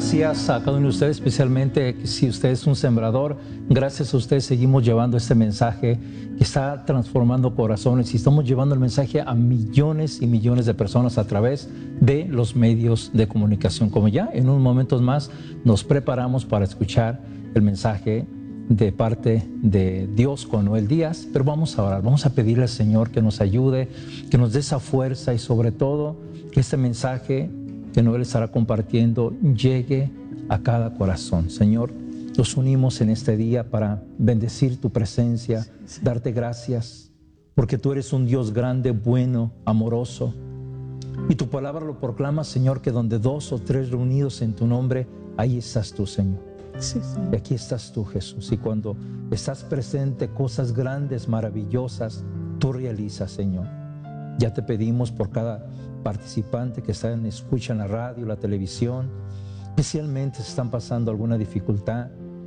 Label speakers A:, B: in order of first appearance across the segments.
A: gracias a cada uno de ustedes, especialmente si usted es un sembrador. Gracias a ustedes seguimos llevando este mensaje que está transformando corazones y estamos llevando el mensaje a millones y millones de personas a través de los medios de comunicación. Como ya en unos momentos más nos preparamos para escuchar el mensaje de parte de Dios con Noel Díaz, pero vamos a orar, vamos a pedirle al Señor que nos ayude, que nos dé esa fuerza y sobre todo que este mensaje que Noel estará compartiendo llegue a cada corazón. Señor, nos unimos en este día para bendecir tu presencia, darte gracias, porque tú eres un Dios grande, bueno, amoroso. Y tu palabra lo proclama, Señor, que donde 2 o 3 reunidos en tu nombre, ahí estás tú, Señor.
B: Sí, sí.
A: Y aquí estás tú, Jesús. Y cuando estás presente, cosas grandes, maravillosas, tú realizas, Señor. Ya te pedimos por cada participante que escuchan la radio, la televisión, especialmente si están pasando alguna dificultad.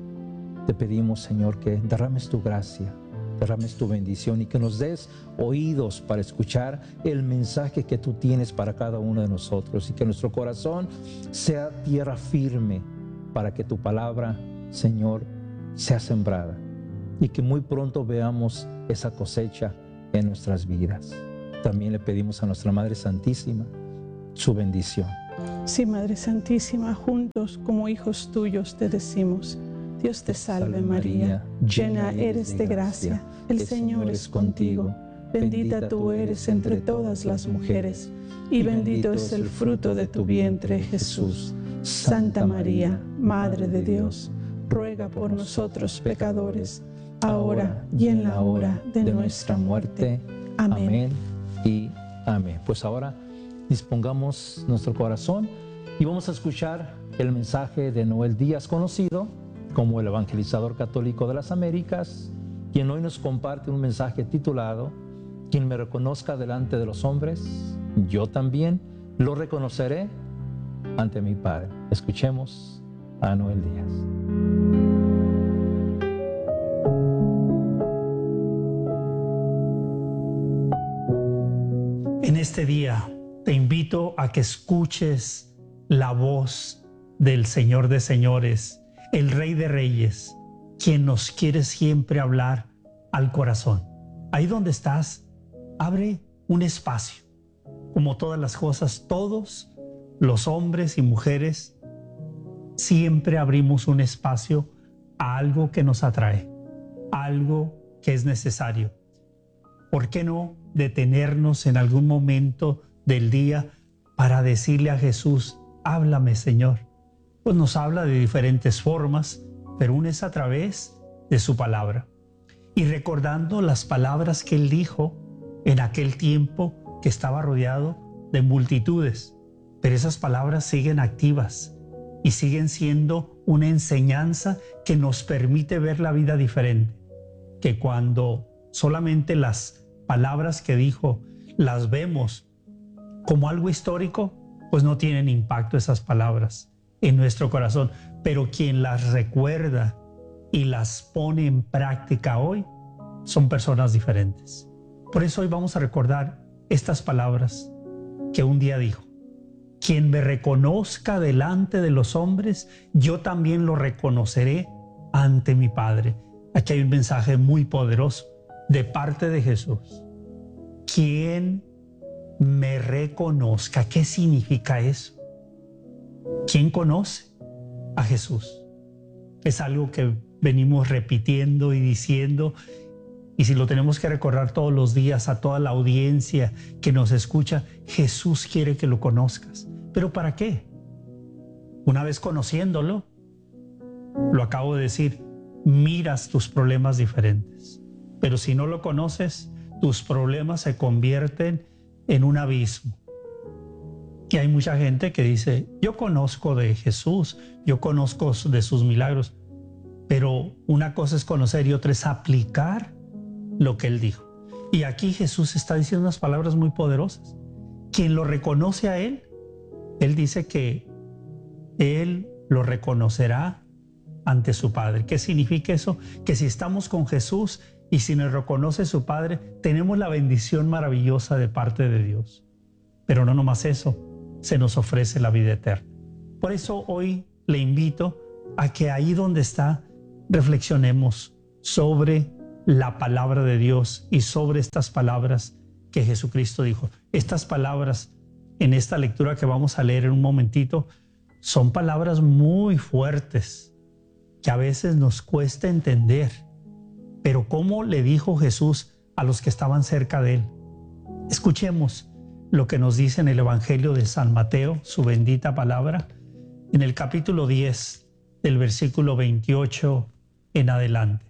A: Te pedimos, Señor, que derrames tu gracia, derrames tu bendición y que nos des oídos para escuchar el mensaje que tú tienes para cada uno de nosotros y que nuestro corazón sea tierra firme para que tu palabra, Señor, sea sembrada y que muy pronto veamos esa cosecha en nuestras vidas. También le pedimos a nuestra Madre Santísima su bendición.
B: Sí, Madre Santísima, juntos como hijos tuyos te decimos: Dios te salve María, llena eres de gracia, el Señor es contigo, bendita tú eres entre todas las mujeres, y bendito es el fruto de tu vientre, Jesús. Santa María, Madre de Dios, ruega por nosotros pecadores, ahora y en la hora de nuestra muerte. Amén.
A: Y amén. Pues ahora dispongamos nuestro corazón y vamos a escuchar el mensaje de Noel Díaz, conocido como el evangelizador católico de las Américas, quien hoy nos comparte un mensaje titulado: quien me reconozca delante de los hombres, yo también lo reconoceré ante mi Padre. Escuchemos a Noel Díaz.
C: En este día te invito a que escuches la voz del Señor de señores, el Rey de reyes, quien nos quiere siempre hablar al corazón. Ahí donde estás, abre un espacio. Como todas las cosas, todos los hombres y mujeres siempre abrimos un espacio a algo que nos atrae, algo que es necesario. ¿Por qué no detenernos en algún momento del día para decirle a Jesús: háblame, Señor? Pues nos habla de diferentes formas, pero una es a través de su palabra. Y recordando las palabras que Él dijo en aquel tiempo que estaba rodeado de multitudes, pero esas palabras siguen activas y siguen siendo una enseñanza que nos permite ver la vida diferente, que cuando solamente las palabras que dijo las vemos como algo histórico, pues no tienen impacto esas palabras en nuestro corazón, pero quien las recuerda y las pone en práctica hoy son personas diferentes. Por eso hoy vamos a recordar estas palabras que un día dijo: quien me reconozca delante de los hombres, yo también lo reconoceré ante mi Padre. Aquí hay un mensaje muy poderoso de parte de Jesús. Quien me reconozca. ¿Qué significa eso? ¿Quién conoce a Jesús? Es algo que venimos repitiendo y diciendo, y si lo tenemos que recordar todos los días a toda la audiencia que nos escucha, Jesús quiere que lo conozcas. ¿Pero para qué? Una vez conociéndolo, lo acabo de decir, miras tus problemas diferentes. Pero si no lo conoces, tus problemas se convierten en un abismo. Y hay mucha gente que dice: yo conozco de Jesús, yo conozco de sus milagros, pero una cosa es conocer y otra es aplicar lo que Él dijo. Y aquí Jesús está diciendo unas palabras muy poderosas. Quien lo reconoce a Él, Él dice que Él lo reconocerá ante su Padre. ¿Qué significa eso? Que si estamos con Jesús y si nos reconoce su Padre, tenemos la bendición maravillosa de parte de Dios. Pero no nomás eso, se nos ofrece la vida eterna. Por eso hoy le invito a que ahí donde está reflexionemos sobre la palabra de Dios y sobre estas palabras que Jesucristo dijo. Estas palabras en esta lectura que vamos a leer en un momentito son palabras muy fuertes que a veces nos cuesta entender. Pero ¿cómo le dijo Jesús a los que estaban cerca de él? Escuchemos lo que nos dice en el Evangelio de San Mateo, su bendita palabra, en el capítulo 10, del versículo 28 en adelante.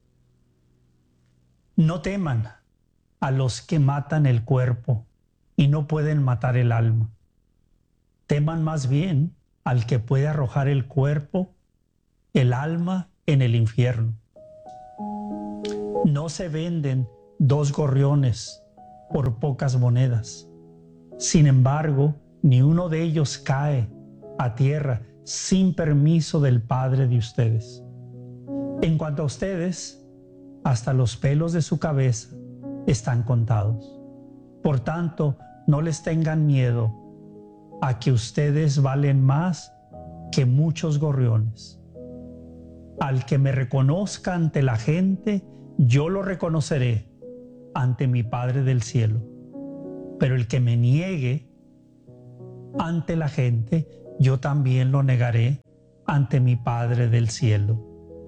C: No teman a los que matan el cuerpo y no pueden matar el alma. Teman más bien al que puede arrojar el cuerpo, el alma, en el infierno. No se venden 2 gorriones por pocas monedas. Sin embargo, ni uno de ellos cae a tierra sin permiso del Padre de ustedes. En cuanto a ustedes, hasta los pelos de su cabeza están contados. Por tanto, no les tengan miedo, a que ustedes valen más que muchos gorriones. Al que me reconozca ante la gente, yo lo reconoceré ante mi Padre del cielo. Pero el que me niegue ante la gente, yo también lo negaré ante mi Padre del cielo.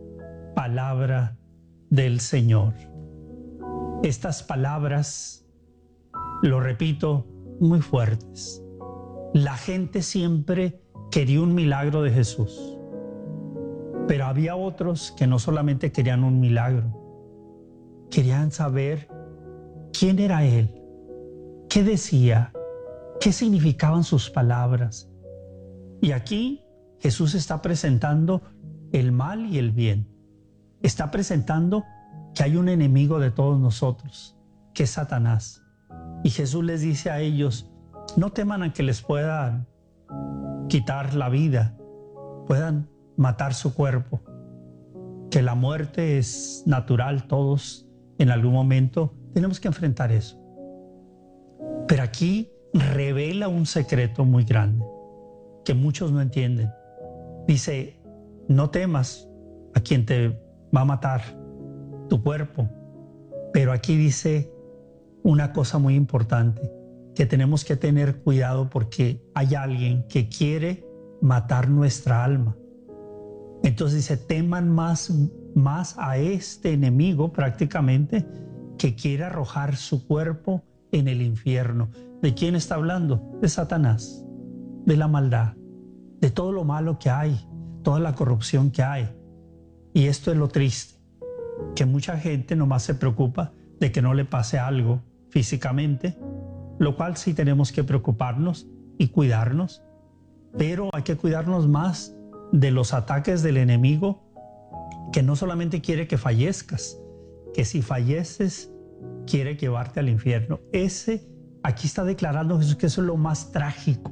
C: Palabra del Señor. Estas palabras, lo repito, muy fuertes. La gente siempre quería un milagro de Jesús, pero había otros que no solamente querían un milagro, querían saber quién era Él, qué decía, qué significaban sus palabras. Y aquí Jesús está presentando el mal y el bien. Está presentando que hay un enemigo de todos nosotros, que es Satanás. Y Jesús les dice a ellos, no teman a que les puedan quitar la vida, puedan matar su cuerpo, que la muerte es natural, todos en algún momento tenemos que enfrentar eso. Pero aquí revela un secreto muy grande que muchos no entienden. Dice, no temas a quien te va a matar tu cuerpo, pero aquí dice una cosa muy importante, que tenemos que tener cuidado porque hay alguien que quiere matar nuestra alma. Entonces dice, teman más a este enemigo prácticamente que quiere arrojar su cuerpo en el infierno. ¿De quién está hablando? De Satanás, de la maldad, de todo lo malo que hay, toda la corrupción que hay. Y esto es lo triste, que mucha gente nomás se preocupa de que no le pase algo físicamente, lo cual sí tenemos que preocuparnos y cuidarnos, pero hay que cuidarnos más de los ataques del enemigo, que no solamente quiere que fallezcas, que si falleces quiere llevarte al infierno. Aquí está declarando Jesús que eso es lo más trágico.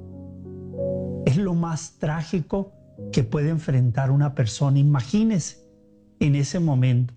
C: Es lo más trágico que puede enfrentar una persona. Imagínese en ese momento.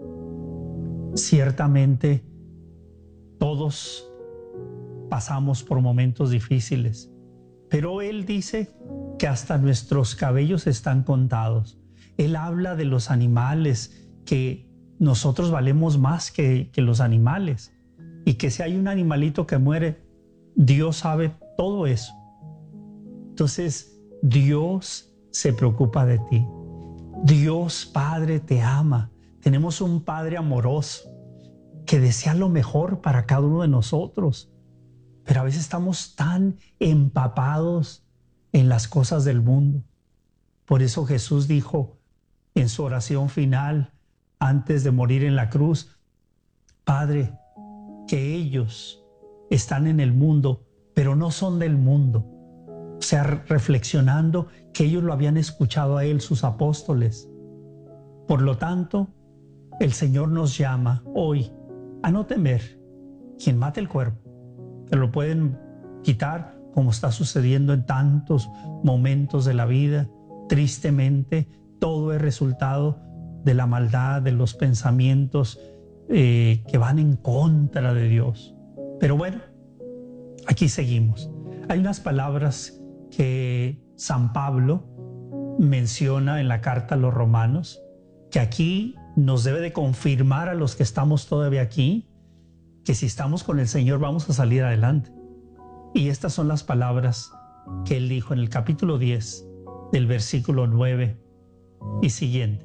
C: Ciertamente todos pasamos por momentos difíciles, pero Él dice que hasta nuestros cabellos están contados. Él habla de los animales, que nosotros valemos más que los animales, y que si hay un animalito que muere, Dios sabe todo eso. Entonces, Dios se preocupa de ti. Dios Padre te ama. Tenemos un Padre amoroso que desea lo mejor para cada uno de nosotros. Pero a veces estamos tan empapados en las cosas del mundo. Por eso Jesús dijo en su oración final, antes de morir en la cruz, Padre, que ellos están en el mundo, pero no son del mundo. O sea, reflexionando que ellos lo habían escuchado a Él, sus apóstoles. Por lo tanto, el Señor nos llama hoy a no temer. Quien mate el cuerpo, que lo pueden quitar, como está sucediendo en tantos momentos de la vida. Tristemente, todo es resultado de la maldad, de los pensamientos que van en contra de Dios. Pero bueno, aquí seguimos. Hay unas palabras que San Pablo menciona en la carta a los Romanos que aquí nos debe de confirmar a los que estamos todavía aquí que si estamos con el Señor vamos a salir adelante. Y estas son las palabras que Él dijo en el capítulo 10 del versículo 9 y siguiente.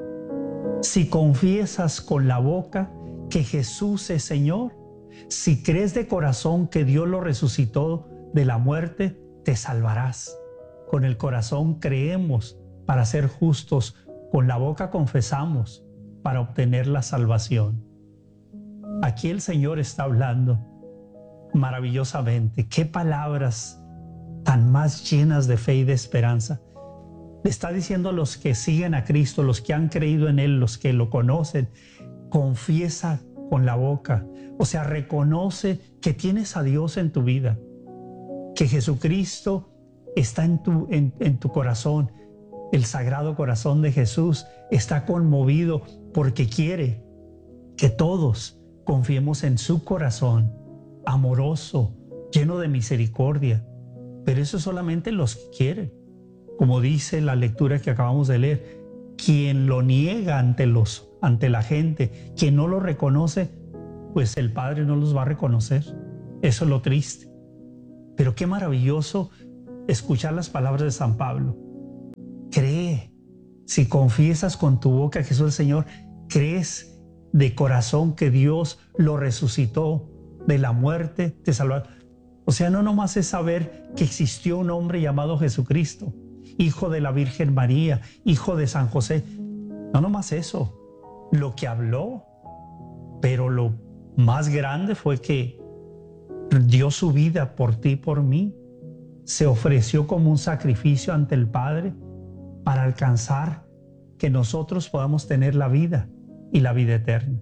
C: Si confiesas con la boca que Jesús es Señor, si crees de corazón que Dios lo resucitó de la muerte, te salvarás. Con el corazón creemos para ser justos, con la boca confesamos para obtener la salvación. Aquí el Señor está hablando maravillosamente. Qué palabras tan más llenas de fe y de esperanza. Le está diciendo a los que siguen a Cristo, los que han creído en Él, los que lo conocen, confiesa con la boca. O sea, reconoce que tienes a Dios en tu vida, que Jesucristo está en tu corazón. El sagrado corazón de Jesús está conmovido porque quiere que todos confiemos en su corazón, amoroso, lleno de misericordia. Pero eso solamente los que quieren. Como dice la lectura que acabamos de leer, quien lo niega ante la gente, quien no lo reconoce, pues el Padre no los va a reconocer. Eso es lo triste. Pero qué maravilloso escuchar las palabras de San Pablo. Cree, si confiesas con tu boca a Jesús el Señor, crees de corazón que Dios lo resucitó de la muerte, te salvará. O sea, no nomás es saber que existió un hombre llamado Jesucristo, hijo de la Virgen María, hijo de San José. No nomás eso, lo que habló, pero lo más grande fue que dio su vida por ti y por mí. Se ofreció como un sacrificio ante el Padre para alcanzar que nosotros podamos tener la vida y la vida eterna.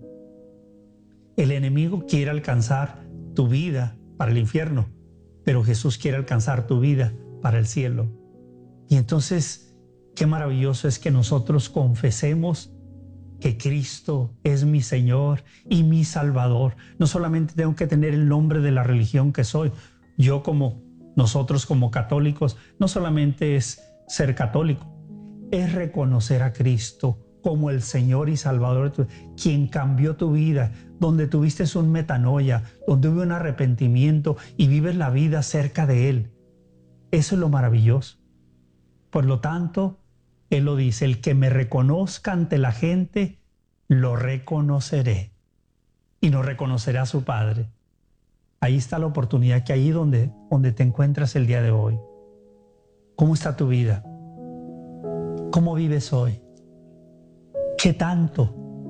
C: El enemigo quiere alcanzar tu vida para el infierno, pero Jesús quiere alcanzar tu vida para el cielo. Y entonces, qué maravilloso es que nosotros confesemos que Cristo es mi Señor y mi Salvador. No solamente tengo que tener el nombre de la religión que soy. Nosotros como católicos, no solamente es ser católico, es reconocer a Cristo como el Señor y Salvador, quien cambió tu vida, donde tuviste un metanoia, donde hubo un arrepentimiento y vives la vida cerca de Él. Eso es lo maravilloso. Por lo tanto, Él lo dice, el que me reconozca ante la gente, lo reconoceré y nos reconocerá a su Padre. Ahí está la oportunidad, que ahí donde te encuentras el día de hoy. ¿Cómo está tu vida? ¿Cómo vives hoy? ¿Qué tanto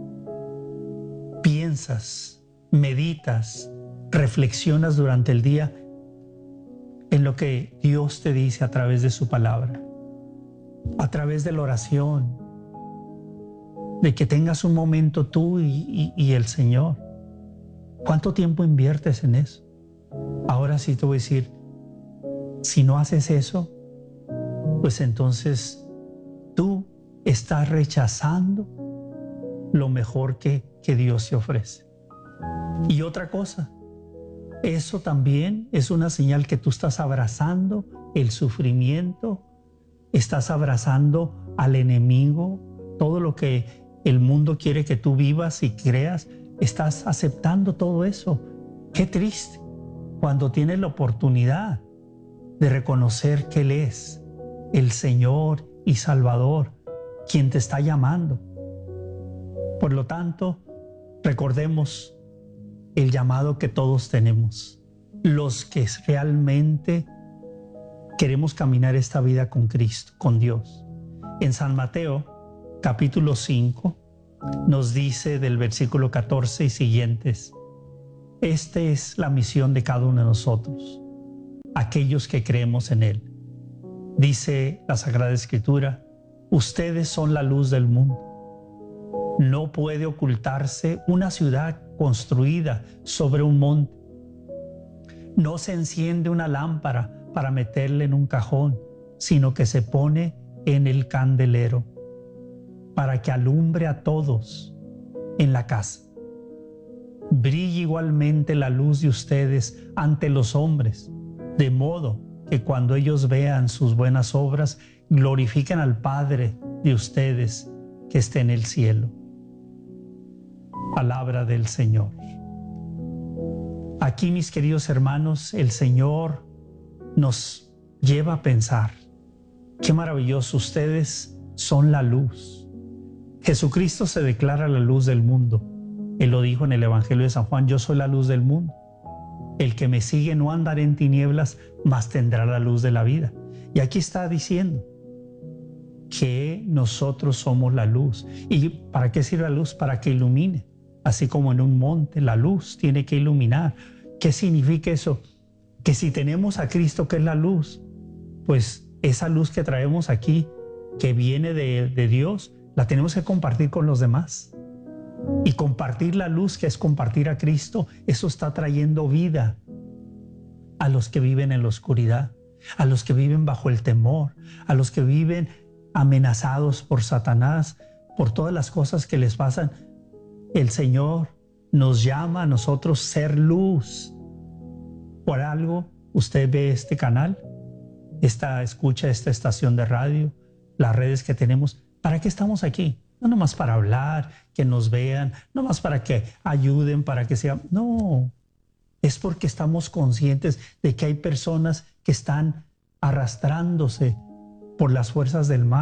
C: piensas, meditas, reflexionas durante el día en lo que Dios te dice a través de su palabra? A través de la oración, de que tengas un momento tú y el Señor. ¿Cuánto tiempo inviertes en eso? Ahora sí te voy a decir, si no haces eso, pues entonces tú estás rechazando lo mejor que Dios te ofrece. Y otra cosa, eso también es una señal que tú estás abrazando el sufrimiento, estás abrazando al enemigo, todo lo que el mundo quiere que tú vivas y creas, estás aceptando todo eso. Qué triste cuando tienes la oportunidad de reconocer que Él es el Señor y Salvador, quien te está llamando. Por lo tanto, recordemos el llamado que todos tenemos, los que realmente queremos caminar esta vida con Cristo, con Dios. En San Mateo, capítulo 5, nos dice del versículo 14 y siguientes: esta es la misión de cada uno de nosotros, aquellos que creemos en Él. Dice la Sagrada Escritura: ustedes son la luz del mundo. No puede ocultarse una ciudad construida sobre un monte. No se enciende una lámpara para meterla en un cajón, sino que se pone en el candelero para que alumbre a todos en la casa. Brille igualmente la luz de ustedes ante los hombres, de modo que cuando ellos vean sus buenas obras, glorifiquen al Padre de ustedes que está en el cielo. Palabra del Señor. Aquí, mis queridos hermanos, el Señor nos lleva a pensar, qué maravilloso, ustedes son la luz. Jesucristo se declara la luz del mundo. Él lo dijo en el Evangelio de San Juan, yo soy la luz del mundo. El que me sigue no andará en tinieblas, mas tendrá la luz de la vida. Y aquí está diciendo que nosotros somos la luz. ¿Y para qué sirve la luz? Para que ilumine. Así como en un monte, la luz tiene que iluminar. ¿Qué significa eso? Que si tenemos a Cristo, que es la luz, pues esa luz que traemos aquí, que viene de Dios, la tenemos que compartir con los demás. Y compartir la luz, que es compartir a Cristo, eso está trayendo vida a los que viven en la oscuridad, a los que viven bajo el temor, a los que viven amenazados por Satanás, por todas las cosas que les pasan. El Señor nos llama a nosotros ser luz. Por algo usted ve este canal, escucha esta estación de radio, las redes que tenemos. ¿Para qué estamos aquí? No nomás para hablar, que nos vean, no más para que ayuden, para que sean... No, es porque estamos conscientes de que hay personas que están arrastrándose por las fuerzas del mal.